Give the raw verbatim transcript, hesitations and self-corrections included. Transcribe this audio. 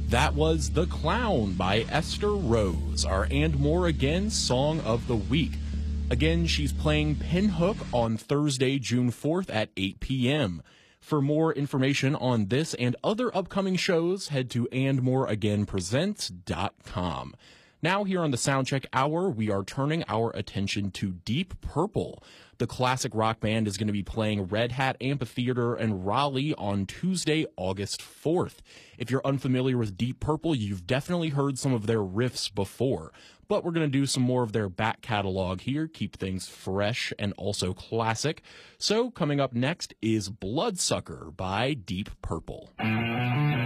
That was The Clown by Esther Rose, our And More Again Song of the Week. Again, she's playing Pinhook on Thursday, June fourth at eight p.m. For more information on this and other upcoming shows, head to and more again presents dot com. Now here on the Soundcheck Hour, we are turning our attention to Deep Purple. The classic rock band is going to be playing Red Hat Amphitheater in Raleigh on Tuesday, August fourth. If you're unfamiliar with Deep Purple, you've definitely heard some of their riffs before. But we're going to do some more of their back catalog here, keep things fresh and also classic. So coming up next is Bloodsucker by Deep Purple.